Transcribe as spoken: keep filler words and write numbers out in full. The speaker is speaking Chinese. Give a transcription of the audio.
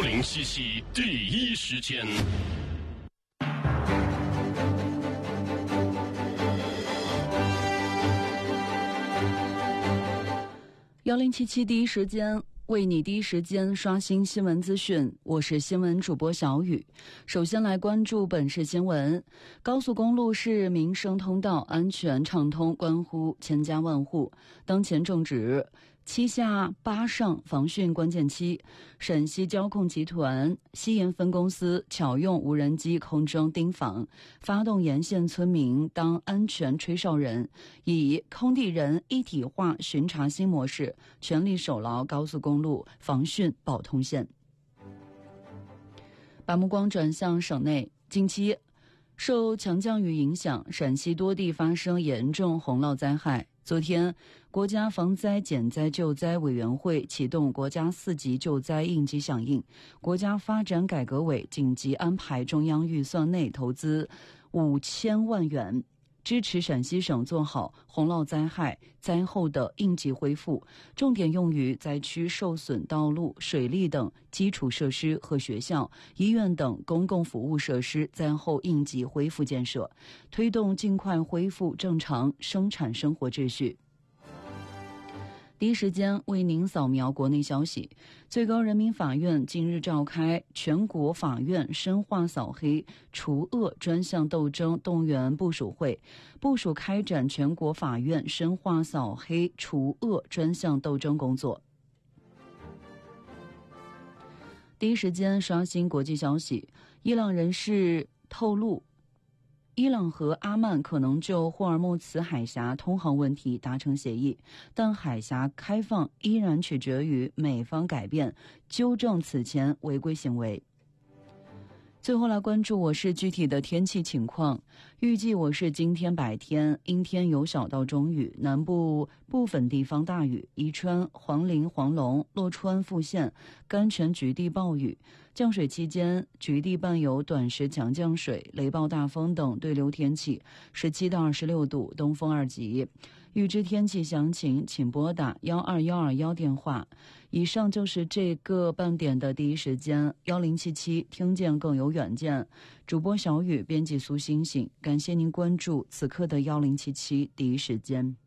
零七七第一时间。 幺零七七第一时间为你第一时间刷新新闻资讯，我是新闻主播小雨。首先来关注本市新闻。高速公路是民生通道，安全畅通关乎千家万户。当前正值七下八上防汛关键期，陕西交控集团西延分公司巧用无人机空中盯防，发动沿线村民当安全吹哨人，以空地人一体化巡查新模式，全力守牢高速公路防汛保通线。把目光转向省内，近期受强降雨影响，陕西多地发生严重洪涝灾害。昨天，国家防灾减灾救灾委员会启动国家四级救灾应急响应，国家发展改革委紧急安排中央预算内投资五千万元，支持陕西省做好洪涝灾害灾后的应急恢复，重点用于灾区受损道路、水利等基础设施和学校、医院等公共服务设施灾后应急恢复建设，推动尽快恢复正常生产生活秩序。第一时间为您扫描国内消息。最高人民法院近日召开全国法院深化扫黑除恶专项斗争动员部署会，部署开展全国法院深化扫黑除恶专项斗争工作。第一时间刷新国际消息。伊朗人士透露，伊朗和阿曼可能就霍尔木茨海峡通航问题达成协议，但海峡开放依然取决于美方改变纠正此前违规行为。最后来关注我市具体的天气情况。预计我市今天白天阴天有小到中雨，南部部分地方大雨，宜川、黄陵、黄龙、洛川、富县、甘泉局地暴雨。降水期间，局地伴有短时强降水、雷暴大风等对流天气，十七到二十六度，东风二级。预知天气详情，请拨打幺二幺二幺电话。以上就是这个半点的第一时间，幺零七七听见更有远见。主播小雨，编辑苏星星，感谢您关注此刻的幺零七七第一时间。